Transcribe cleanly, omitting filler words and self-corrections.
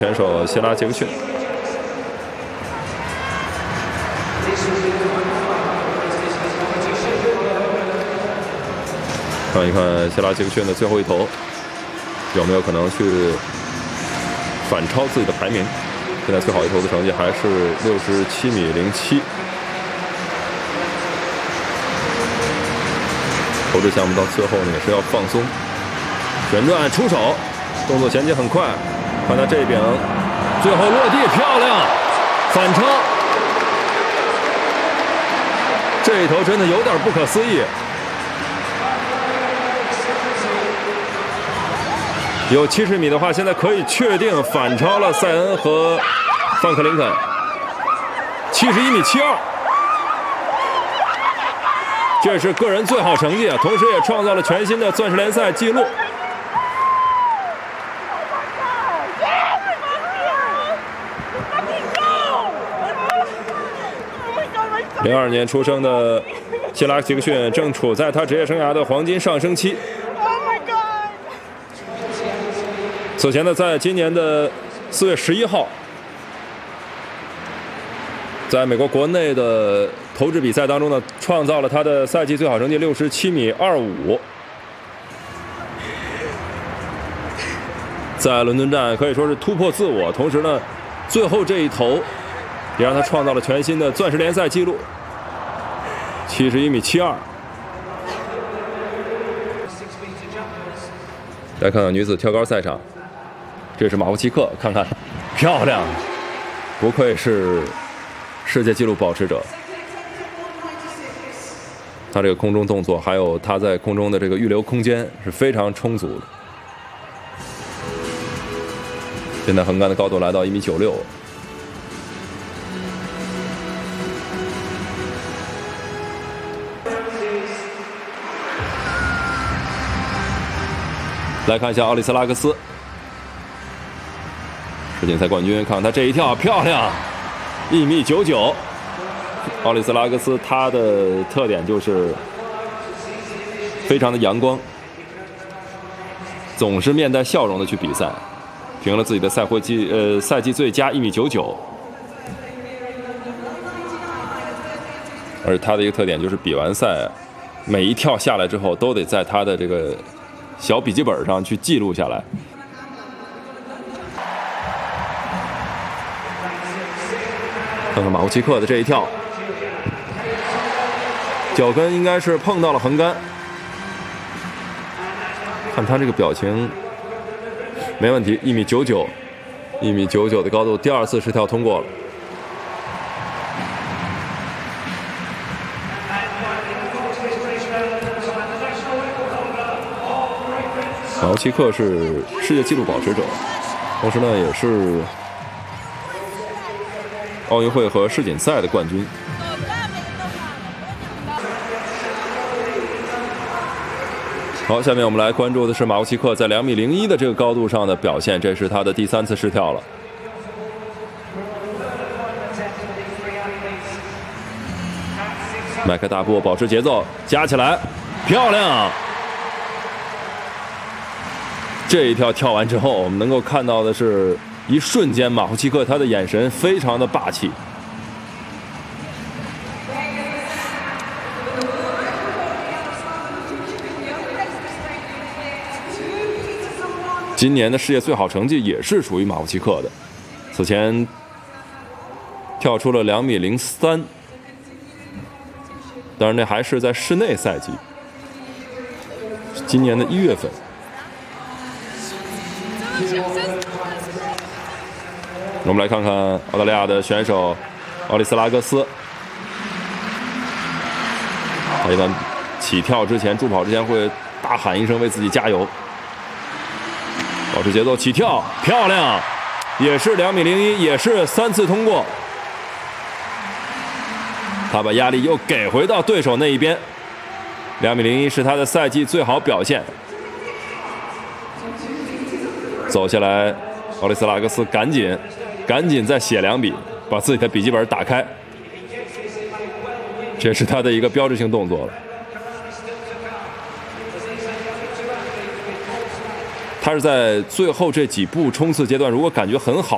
选手谢拉杰克逊。看一看谢拉杰克逊的最后一投，有没有可能去反超自己的排名？现在最好一投的成绩还是67.07米。投掷项目到最后呢，也是要放松，旋转出手，动作衔接很快。看他这柄，最后落地漂亮，反超。这一投真的有点不可思议。有70米的话，现在可以确定反超了塞恩和范克林肯，71.72米。这是个人最好成绩啊，同时也创造了全新的钻石联赛纪录。02年出生的谢拉杰克逊正处在他职业生涯的黄金上升期。此前呢，在今年的4月11号，在美国国内的投掷比赛当中呢，创造了他的赛季最好成绩67.25米。在伦敦站可以说是突破自我，同时呢，最后这一投也让他创造了全新的钻石联赛纪录，71.72米。来看看女子跳高赛场，这是马夫奇克，看看漂亮，不愧是世界纪录保持者。他这个空中动作，还有他在空中的这个预留空间是非常充足的。现在横杆的高度来到1.96米。来看一下奥利斯拉克斯，世锦赛冠军，看看他这一跳漂亮，1.99米。奥利斯拉克斯他的特点就是非常的阳光，总是面带笑容的去比赛，评了自己的赛季最佳1.99米。而他的一个特点就是比完赛，每一跳下来之后都得在他的这个小笔记本上去记录下来。看看马夫奇克的这一跳，脚跟应该是碰到了横杆，看他这个表情，没问题，1.99米，1.99米的高度，第2次试跳通过了。马夫奇克是世界纪录保持者，同时呢也是奥运会和世锦赛的冠军。好，下面我们来关注的是马夫奇克在2.01米的这个高度上的表现，这是他的第3次试跳了。迈开大步，保持节奏，加起来，漂亮！这一跳跳完之后，我们能够看到的是，一瞬间马夫奇克他的眼神非常的霸气。今年的世界最好成绩也是属于马夫奇克的，此前跳出了2.03米，当然那还是在室内赛季，今年的1月份。我们来看看澳大利亚的选手奥利斯拉格斯，他一般起跳之前、助跑之前会大喊一声为自己加油，保持节奏，起跳，漂亮，也是2.01米，也是3次通过。他把压力又给回到对手那一边，2.01米是他的赛季最好表现。走下来，奥利斯拉格斯赶紧再写2笔，把自己的笔记本打开，这是他的一个标志性动作了。他是在最后这几步冲刺阶段，如果感觉很好